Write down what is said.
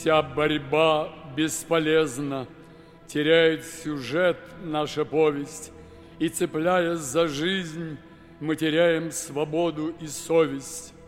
Вся борьба бесполезна, теряет сюжет наша повесть, и, цепляясь за жизнь, мы теряем свободу и совесть.